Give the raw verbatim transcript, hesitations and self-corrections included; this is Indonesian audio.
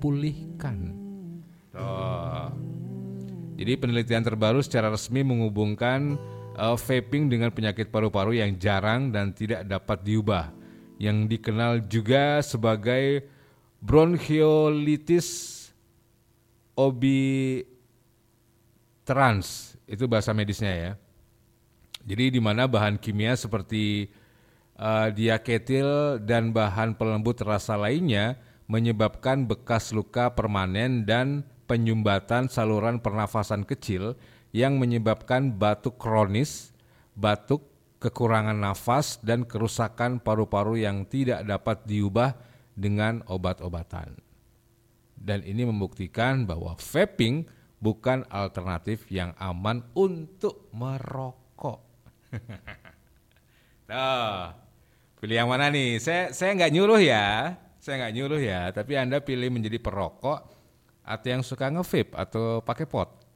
dipulihkan. Oh. Jadi penelitian terbaru secara resmi menghubungkan uh, vaping dengan penyakit paru-paru yang jarang dan tidak dapat diubah, yang dikenal juga sebagai bronchiolitis obliterans. Itu bahasa medisnya ya. Jadi di mana bahan kimia seperti uh, diaketil dan bahan pelembut rasa lainnya menyebabkan bekas luka permanen dan penyumbatan saluran pernafasan kecil yang menyebabkan batuk kronis, batuk, kekurangan nafas, dan kerusakan paru-paru yang tidak dapat diubah dengan obat-obatan. Dan ini membuktikan bahwa vaping bukan alternatif yang aman untuk merokok. Nah, pilih yang mana nih? Saya saya nggak nyuruh ya, saya nggak nyuruh ya. Tapi Anda pilih menjadi perokok atau yang suka nge-vape atau pakai pot.